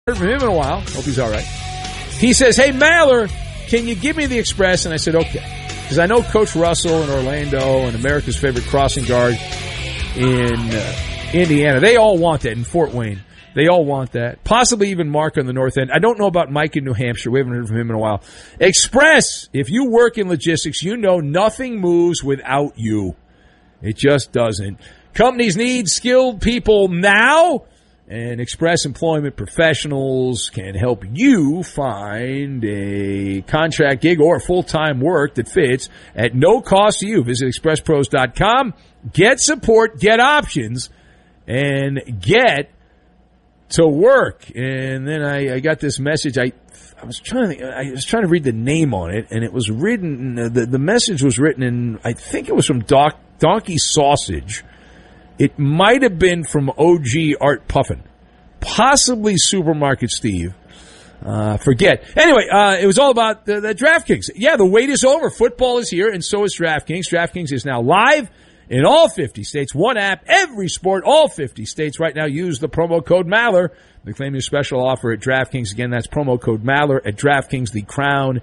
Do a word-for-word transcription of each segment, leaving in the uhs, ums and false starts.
Heard from him in a while. Hope he's all right. He says, hey, Maller, can you give me the Express? And I said, okay. Because I know Coach Russell in Orlando and America's favorite crossing guard in uh, Indiana. They all want that in Fort Wayne. They all want that. Possibly even Mark on the north end. I don't know about Mike in New Hampshire. We haven't heard from him in a while. Express, if you work in logistics, you know nothing moves without you. It just doesn't. Companies need skilled people now, and Express Employment Professionals can help you find a contract gig or full-time work that fits at no cost to you. Visit express pros dot com. Get support, get options, and get to work. And then I, I got this message. I I was trying to I was trying to read the name on it, and it was written. The the message was written in, I think it was from Doc, Donkey Sausage. It might have been from O G Art Puffin, possibly Supermarket Steve. Uh, forget. Anyway, uh, it was all about the, the DraftKings. Yeah, the wait is over. Football is here, and so is DraftKings. DraftKings is now live in all fifty states. One app, every sport, all fifty states. Right now, use the promo code Maller to claim your special offer at DraftKings. Again, that's promo code Maller at DraftKings. The crown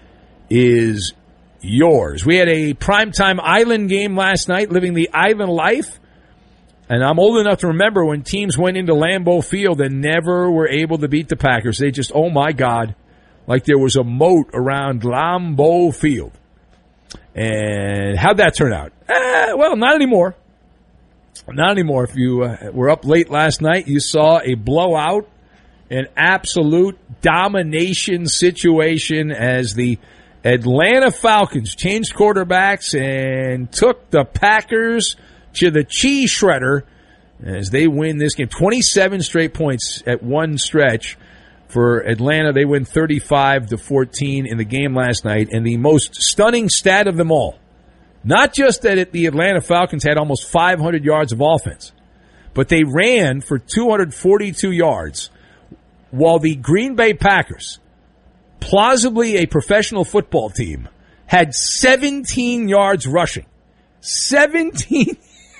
is yours. We had a primetime Island game last night, living the Island life. And I'm old enough to remember when teams went into Lambeau Field and never were able to beat the Packers. They just, oh my God, like there was a moat around Lambeau Field. And how'd that turn out? Eh, well, not anymore. Not anymore. If you uh, were up late last night, you saw a blowout, an absolute domination situation as the Atlanta Falcons changed quarterbacks and took the Packers to the cheese shredder as they win this game. twenty-seven straight points at one stretch for Atlanta. They win thirty-five to fourteen in the game last night. And the most stunning stat of them all, not just that it, the Atlanta Falcons had almost five hundred yards of offense, but they ran for two hundred forty-two yards, while the Green Bay Packers, plausibly a professional football team, had seventeen yards rushing. seventeen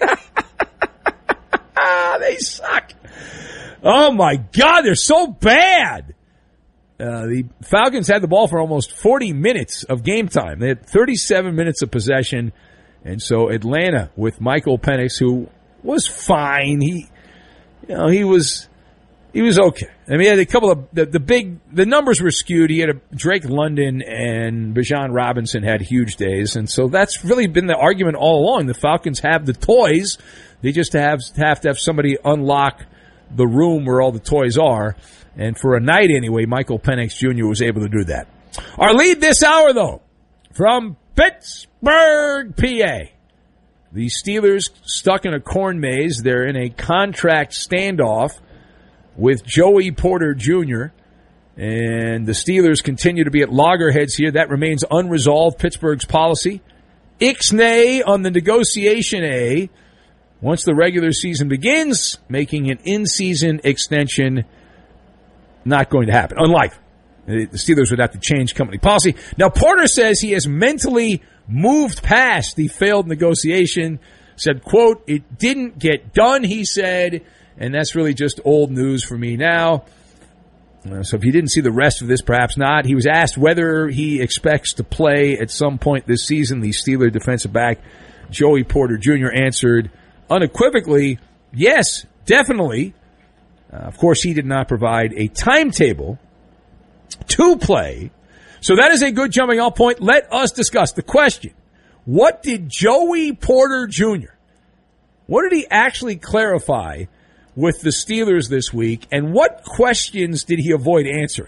They suck. Oh, my God, they're so bad. Uh, the Falcons had the ball for almost forty minutes of game time. They had thirty-seven minutes of possession. And so Atlanta with Michael Penix, who was fine. He, you know, he was, he was okay. I mean, he had a couple of, the, the big, the numbers were skewed. He had a Drake London and Bijan Robinson had huge days. And so that's really been the argument all along. The Falcons have the toys. They just have, have to have somebody unlock the room where all the toys are. And for a night anyway, Michael Penix Junior was able to do that. Our lead this hour, though, from Pittsburgh, P A. The Steelers stuck in a corn maze. They're in a contract standoff with Joey Porter Junior And the Steelers continue to be at loggerheads here. That remains unresolved. Pittsburgh's policy. Ixnay on the negotiation A. Once the regular season begins, making an in-season extension not going to happen. Unlikely. The Steelers would have to change company policy. Now, Porter says he has mentally moved past the failed negotiation. Said, quote, it didn't get done, he said, and that's really just old news for me now. Uh, so if you didn't see the rest of this, perhaps not. He was asked whether he expects to play at some point this season. The Steeler defensive back, Joey Porter Junior, answered unequivocally, yes, definitely. Uh, of course, he did not provide a timetable to play. So that is a good jumping off point. Let us discuss the question. What did Joey Porter Junior, what did he actually clarify with the Steelers this week, and what questions did he avoid answering?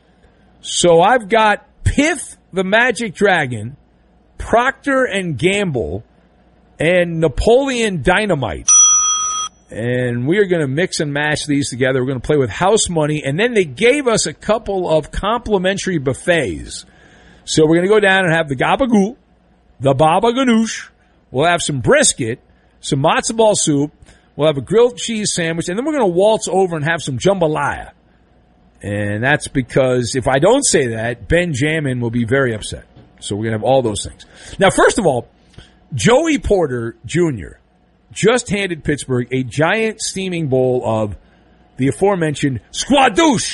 So I've got Piff the Magic Dragon, Procter and Gamble, and Napoleon Dynamite. And we are going to mix and match these together. We're going to play with house money. And then they gave us a couple of complimentary buffets. So we're going to go down and have the gabagool, the baba ganoush. We'll have some brisket, some matzo ball soup. We'll have a grilled cheese sandwich. And then we're going to waltz over and have some jambalaya. And that's because if I don't say that, Benjamin will be very upset. So we're going to have all those things. Now, first of all, Joey Porter Junior just handed Pittsburgh a giant steaming bowl of the aforementioned squadouche.